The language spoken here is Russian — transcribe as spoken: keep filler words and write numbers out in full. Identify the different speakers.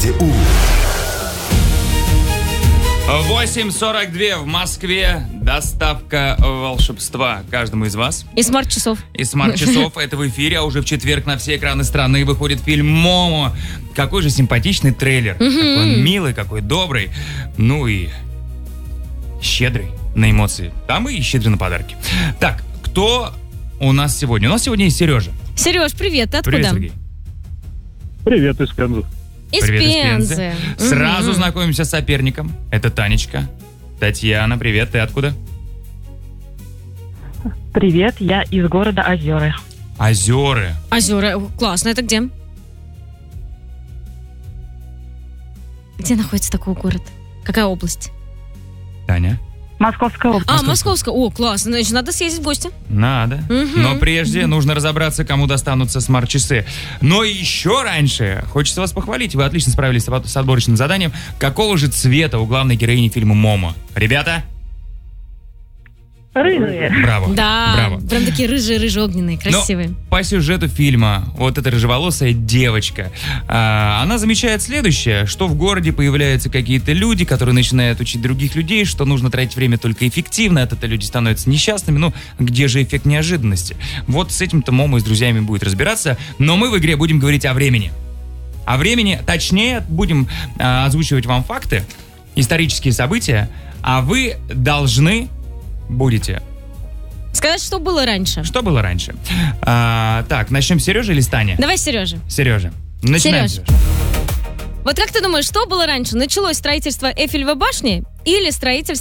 Speaker 1: МТУ.
Speaker 2: восемь сорок два в Москве. Доставка волшебства каждому из вас.
Speaker 3: И смарт-часов.
Speaker 2: И смарт-часов. Это в эфире, а уже в четверг на все экраны страны выходит фильм «Момо». Какой же симпатичный трейлер. Какой он милый, какой добрый. Ну и щедрый на эмоции. Там и щедрый на подарки. Так, кто у нас сегодня? У нас сегодня есть Сережа.
Speaker 3: Сереж, привет. Ты откуда?
Speaker 2: Привет, Сергей.
Speaker 4: Привет, из Пензы.
Speaker 3: Из
Speaker 2: Привет,
Speaker 3: Пензы.
Speaker 2: из Пензы. Сразу знакомимся с соперником. Это Танечка. Татьяна, привет. Ты откуда?
Speaker 5: Привет, я из города Озеры.
Speaker 2: Озеры.
Speaker 3: Озера. Классно. Это где? Где находится такой город? Какая область?
Speaker 2: Таня?
Speaker 5: Московская область.
Speaker 3: А, Московская. О, классно. Значит, надо съездить в гости.
Speaker 2: Надо.
Speaker 3: Мгм.
Speaker 2: Но прежде нужно разобраться, кому достанутся смарт-часы. Но еще раньше хочется вас похвалить. Вы отлично справились с отборочным заданием. Какого же цвета у главной героини фильма «Момо»? Ребята?
Speaker 5: Рыжие.
Speaker 2: Браво.
Speaker 3: Да.
Speaker 2: Браво.
Speaker 3: Прям такие рыжие-рыжие огненные, красивые.
Speaker 2: Но по сюжету фильма вот эта рыжеволосая девочка, а, она замечает следующее, что в городе появляются какие-то люди, которые начинают учить других людей, что нужно тратить время только эффективно, от этого люди становятся несчастными. Ну, где же эффект неожиданности? Вот с этим-то Момо и с друзьями будет разбираться, но мы в игре будем говорить о времени. О времени, точнее, будем а, озвучивать вам факты, исторические события, а вы должны будете...
Speaker 3: Сказать, что было раньше.
Speaker 2: Что было раньше? А, так, начнем с Сережи или с Тани?
Speaker 3: Давай, Сережа.
Speaker 2: Сережа. Начинаем.
Speaker 3: Сереж. Вот как ты думаешь, что было раньше? Началось строительство Эйфелевой башни или строительство